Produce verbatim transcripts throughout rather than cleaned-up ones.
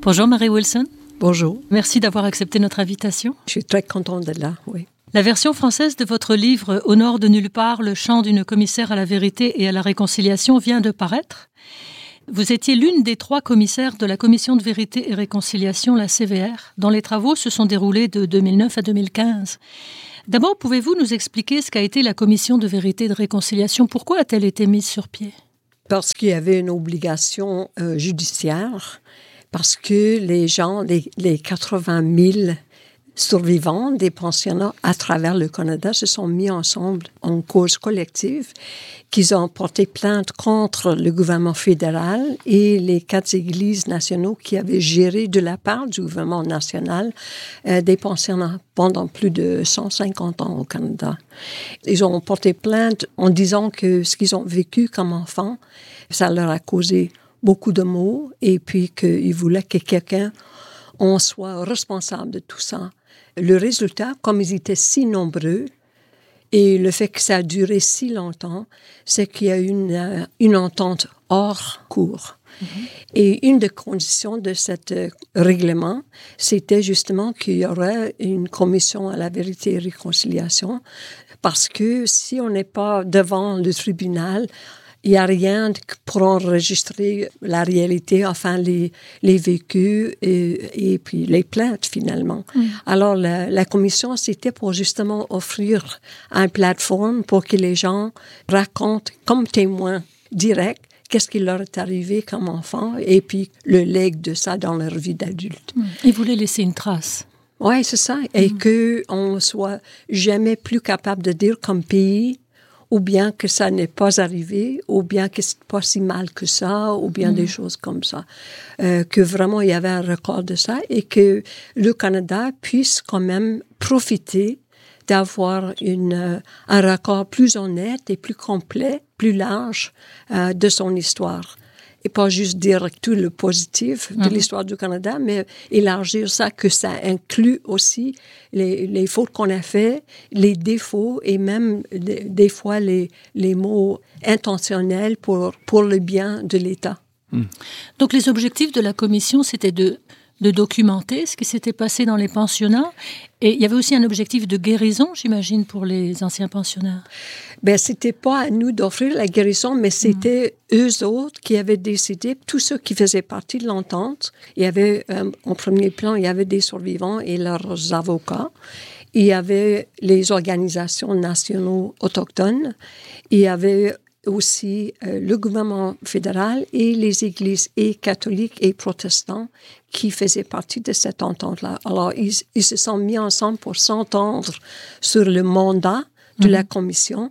Bonjour Marie Wilson. Bonjour. Merci d'avoir accepté notre invitation. Je suis très contente d'être là, oui. La version française de votre livre « Au nord de nulle part, le chant d'une commissaire à la vérité et à la réconciliation » vient de paraître. Vous étiez l'une des trois commissaires de la Commission de vérité et réconciliation, la C V R, dont les travaux se sont déroulés de deux mille neuf à deux mille quinze. D'abord, pouvez-vous nous expliquer ce qu'a été la Commission de vérité et de réconciliation? Pourquoi a-t-elle été mise sur pied? Parce qu'il y avait une obligation euh, judiciaire, parce que les gens, les, les quatre-vingt mille survivants des pensionnats à travers le Canada se sont mis ensemble en cause collective, qu'ils ont porté plainte contre le gouvernement fédéral et les quatre églises nationaux qui avaient géré de la part du gouvernement national euh, des pensionnats pendant plus de cent cinquante ans au Canada. Ils ont porté plainte en disant que ce qu'ils ont vécu comme enfants, ça leur a causé beaucoup de maux et puis qu'ils voulaient que quelqu'un en soit responsable de tout ça. Le résultat, comme ils étaient si nombreux, et le fait que ça a duré si longtemps, c'est qu'il y a une, euh, une entente hors cours. Mm-hmm. Et une des conditions de ce euh, règlement, c'était justement qu'il y aurait une commission à la vérité et réconciliation, parce que si on n'est pas devant le tribunal, il n'y a rien pour enregistrer la réalité, enfin les, les vécus et, et puis les plaintes finalement. Mm. Alors la, la commission, c'était pour justement offrir une plateforme pour que les gens racontent comme témoins directs qu'est-ce qui leur est arrivé comme enfant et puis le legs de ça dans leur vie d'adulte. Mm. Ils voulaient laisser une trace. Oui, c'est ça. Et mm. qu'on ne soit jamais plus capable de dire comme pays ou bien que ça n'est pas arrivé, ou bien que c'est pas si mal que ça, ou bien mmh. des choses comme ça. Euh, que vraiment, il y avait un record de ça et que le Canada puisse quand même profiter d'avoir une, euh, un record plus honnête et plus complet, plus large euh, de son histoire. Et pas juste dire tout le positif de mmh. l'histoire du Canada, mais élargir ça, que ça inclut aussi les, les fautes qu'on a faites, les défauts et même des, des fois les, les mots intentionnels pour, pour le bien de l'État. Mmh. Donc les objectifs de la commission, c'était de, de documenter ce qui s'était passé dans les pensionnats. Et il y avait aussi un objectif de guérison, j'imagine, pour les anciens pensionnaires. Ben, c'était pas à nous d'offrir la guérison, mais c'était mmh. eux autres qui avaient décidé, tous ceux qui faisaient partie de l'entente. Il y avait, euh, en premier plan, il y avait des survivants et leurs avocats. Il y avait les organisations nationaux autochtones. Il y avait aussi euh, le gouvernement fédéral et les églises et catholiques et protestants qui faisaient partie de cette entente-là. Alors, ils, ils se sont mis ensemble pour s'entendre sur le mandat de mmh. la commission.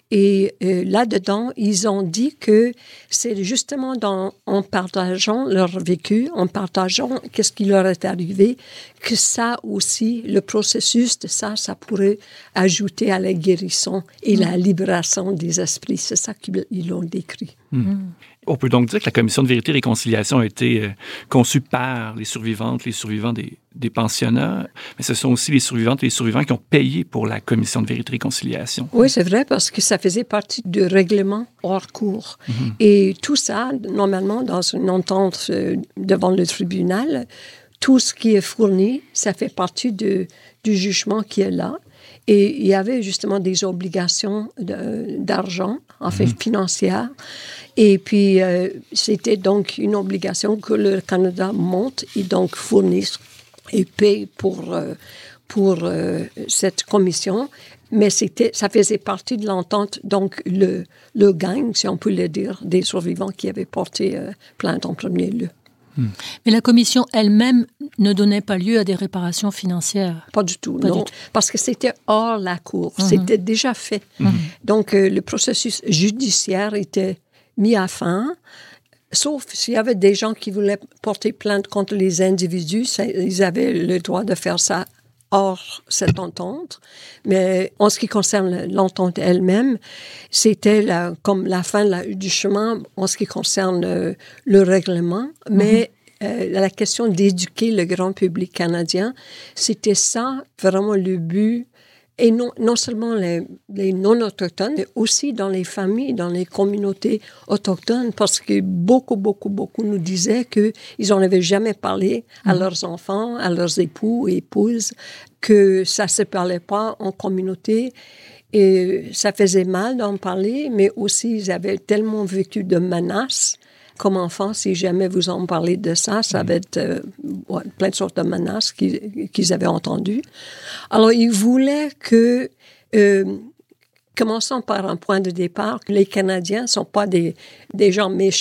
Et euh, là-dedans, ils ont dit que c'est justement dans, en partageant leur vécu, en partageant qu'est-ce qui leur est arrivé, que ça aussi, le processus de ça, ça pourrait ajouter à la guérison et mmh. la libération des esprits. C'est ça qu'ils l'ont décrit. Mmh. On peut donc dire que la Commission de vérité et réconciliation a été euh, conçue par les survivantes, les survivants des, des pensionnats, mais ce sont aussi les survivantes et les survivants qui ont payé pour la Commission de vérité et réconciliation. Oui, c'est vrai, parce que ça faisait partie du règlement hors cours. Mm-hmm. Et tout ça, normalement, dans une entente euh, devant le tribunal, tout ce qui est fourni, ça fait partie de, du jugement qui est là. Et il y avait justement des obligations de, d'argent, en fait, mmh. financières. Et puis, euh, c'était donc une obligation que le Canada monte et donc fournisse et paye pour, euh, pour euh, cette commission. Mais c'était, ça faisait partie de l'entente, donc le, le gang, si on peut le dire, des survivants qui avaient porté euh, plainte en premier lieu. Hmm. Mais la commission elle-même ne donnait pas lieu à des réparations financières? Pas du tout, pas non. Du tout. Parce que c'était hors la cour. Mm-hmm. C'était déjà fait. Mm-hmm. Donc, euh, le processus judiciaire était mis à fin. Sauf s'il y avait des gens qui voulaient porter plainte contre les individus, ça, ils avaient le droit de faire ça hors cette entente. Mais en ce qui concerne l'entente elle-même, c'était la, comme la fin la, du chemin en ce qui concerne euh, le règlement. Mais mm-hmm. euh, la question d'éduquer le grand public canadien, c'était ça vraiment le but Et non, non seulement les, les non-autochtones, mais aussi dans les familles, dans les communautés autochtones, parce que beaucoup, beaucoup, beaucoup nous disaient qu'ils n'en avaient jamais parlé à mmh. leurs enfants, à leurs époux et épouses, que ça ne se parlait pas en communauté. Et ça faisait mal d'en parler, mais aussi ils avaient tellement vécu de menaces. Comme enfants, si jamais vous en parlez de ça, ça va être euh, ouais, plein de sortes de menaces qu'ils, qu'ils avaient entendues. Alors, ils voulaient que, euh, commençons par un point de départ, que les Canadiens ne sont pas des, des gens méchants.